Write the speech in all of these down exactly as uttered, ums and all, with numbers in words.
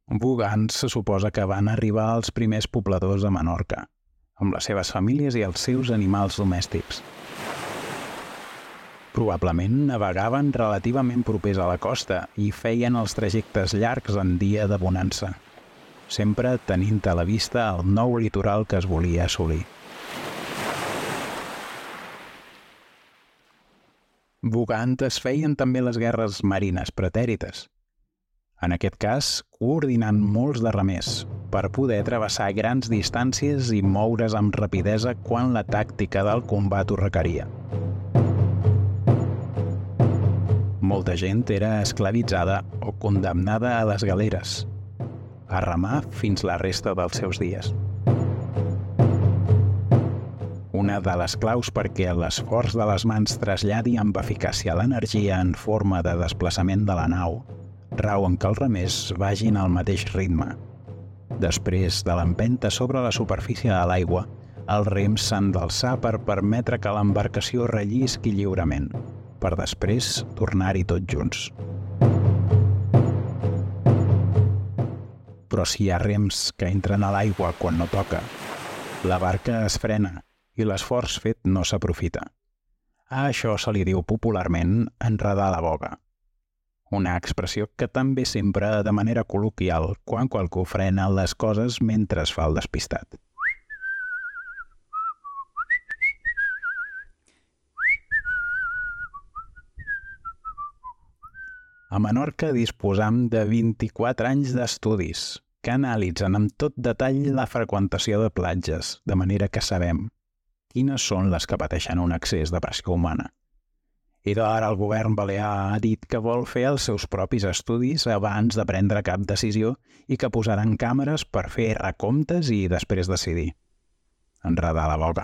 Bogant se suposa que van arribar els primers pobladors a Menorca, amb les seves famílies i els seus animals domèstics. Probablement navegaven relativament propers a la costa i feien els trajectes llargs en dia de bonança, sempre tenint a la vista el nou litoral que es volia assolir. Bogant es feien també les guerres marines pretèrites, en aquest cas coordinant molts de remers per poder travessar grans distàncies i moure's amb rapidesa quan la tàctica del combat ho requeria. Molta gent era esclavitzada o condemnada a les galeres, a remar fins la resta dels seus dies. Una de les claus perquè l'esforç de les mans traslladi amb eficàcia l'energia en forma de desplaçament de la nau rau en que els remers vagin al mateix ritme. Després de l'empenta sobre la superfície de l'aigua, els rems s'han d'alçar per permetre que l'embarcació rellisqui lliurement, per després tornar-hi tots junts. Però si hi ha rems que entren a l'aigua quan no toca, la barca es frena i l'esforç fet no s'aprofita. A això se li diu popularment enredar la boga, una expressió que també s'empra de manera col·loquial quan qualcú frena les coses mentre es fa el despistat. A Menorca disposam de vint-i-quatre anys d'estudis que analitzen amb tot detall la freqüentació de platges, de manera que sabem quines són les que pateixen un excés de pressió humana. I ara el govern balear ha dit que vol fer els seus propis estudis abans de prendre cap decisió i que posaran càmeres per fer recomptes i després decidir. Enredar la boga.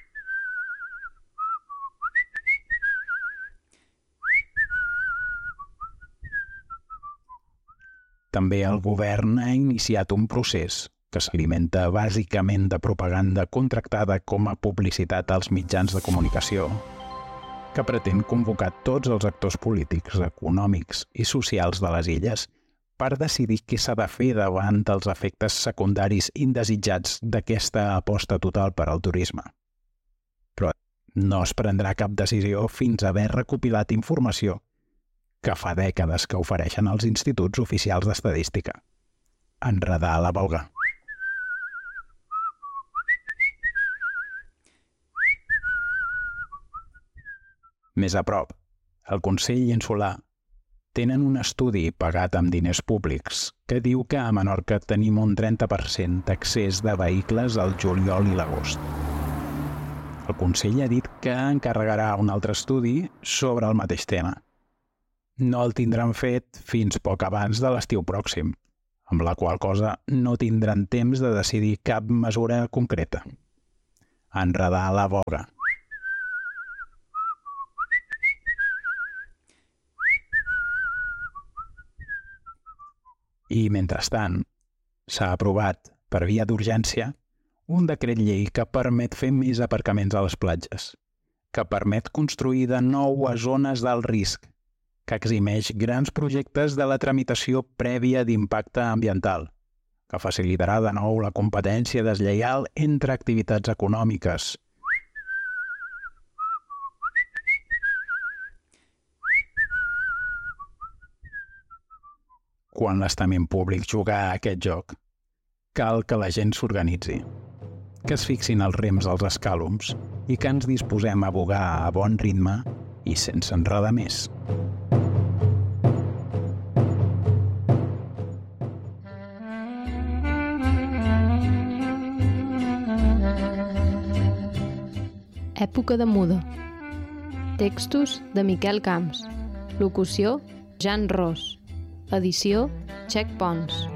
També el govern ha iniciat un procés que s'alimenta bàsicament de propaganda contractada com a publicitat als mitjans de comunicació, que pretén convocar tots els actors polítics, econòmics i socials de les illes per decidir què s'ha de fer davant dels efectes secundaris indesitjats d'aquesta aposta total per al turisme. Però no es prendrà cap decisió fins a haver recopilat informació que fa dècades que ofereixen els instituts oficials d'estadística. Enredar la boga. Més a prop, el Consell Insular tenen un estudi pagat amb diners públics que diu que a Menorca tenim un trenta per cent d'accés de vehicles al juliol i l'agost. El Consell ha dit que encarregarà un altre estudi sobre el mateix tema. No el tindran fet fins poc abans de l'estiu pròxim, amb la qual cosa no tindran temps de decidir cap mesura concreta. Enredar la boga. I, mentrestant, s'ha aprovat, per via d'urgència, un decret llei que permet fer més aparcaments a les platges, que permet construir de nou a zones d'alt risc, que eximeix grans projectes de la tramitació prèvia d'impacte ambiental, que facilitarà de nou la competència deslleial entre activitats econòmiques. Quan l'estament públic juga a aquest joc, cal que la gent s'organitzi, que es fixin els rems als escàlums i que ens disposem a bogar a bon ritme i sense enredar més. Època de muda. Textos de Miquel Camps. Locució, Jan Ros. Edició, Txec Pons.